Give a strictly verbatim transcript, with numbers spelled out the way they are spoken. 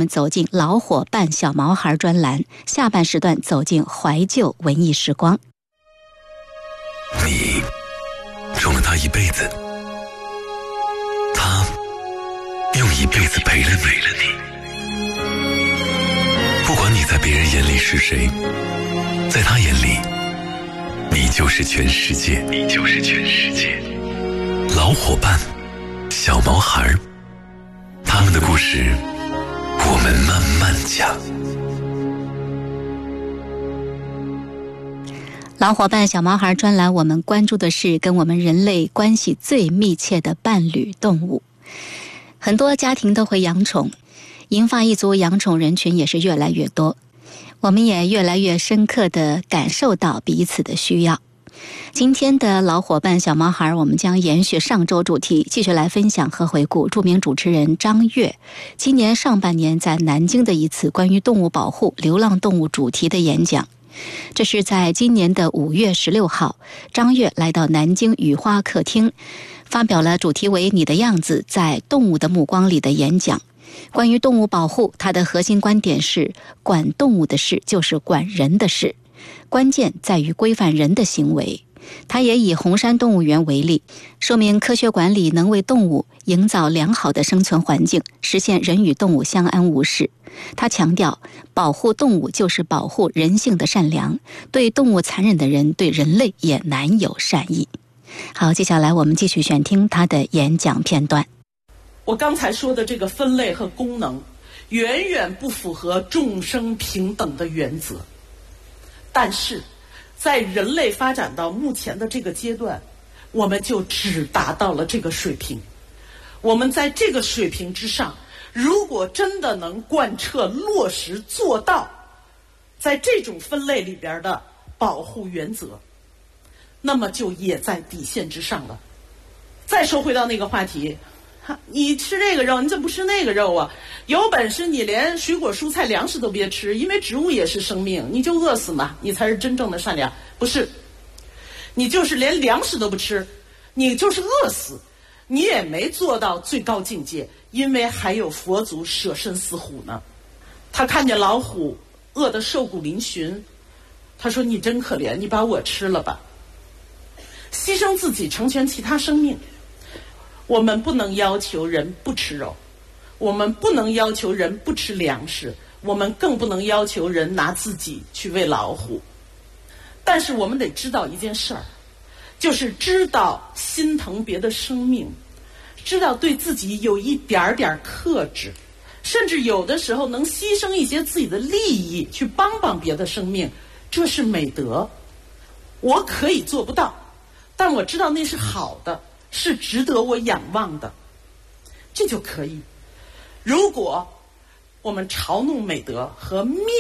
段走进老伙伴小毛孩专栏，下半时段走进怀旧文艺时光。 你宠了他一辈子，他用一辈子陪了你。不管你在别人眼里是谁，在他眼里，你就是全世界，你就是全世界。老伙伴，小毛孩，他们的故事，我们慢慢讲。 老伙伴小毛孩专栏，我们关注的是跟我们人类关系最密切的伴侣动物。很多家庭都会养宠，银发一族养宠人群也是越来越多，我们也越来越深刻地感受到彼此的需要。今天的老伙伴小毛孩，我们将延续上周主题，继续来分享和回顾著名主持人张悦今年上半年在南京的一次关于动物保护、流浪动物主题的演讲。这是在今年的五月十六号，张悦来到南京雨花客厅，发表了主题为你的样子，在动物的目光里的演讲。关于动物保护，他的核心观点是管动物的事就是管人的事，关键在于规范人的行为。他也以红山动物园为例，说明科学管理能为动物营造良好的生存环境，实现人与动物相安无事。他强调，保护动物就是保护人性的善良，对动物残忍的人，对人类也难有善意。好，接下来我们继续选听他的演讲片段。 我刚才说的这个分类和功能，远远不符合众生平等的原则。但是，在人类发展到目前的这个阶段，我们就只达到了这个水平。我们在这个水平之上，如果真的能贯彻落实做到在这种分类里边的保护原则，那么就也在底线之上了。再说回到那个话题，你吃这个肉，你怎么不吃那个肉啊？有本事你连水果蔬菜粮食都别吃，因为植物也是生命，你就饿死嘛，你才是真正的善良。不是，你就是连粮食都不吃，你就是饿死，你也没做到最高境界，因为还有佛祖舍身饲虎呢。他看见老虎饿得瘦骨嶙峋，他说你真可怜，你把我吃了吧，牺牲自己成全其他生命。我们不能要求人不吃肉，我们不能要求人不吃粮食，我们更不能要求人拿自己去喂老虎。但是我们得知道一件事儿，就是知道心疼别的生命，知道对自己有一点点克制，甚至有的时候能牺牲一些自己的利益去帮帮别的生命，这是美德。我可以做不到，但我知道那是好的，是值得我仰望的，这就可以。如果我们嘲弄美德和灭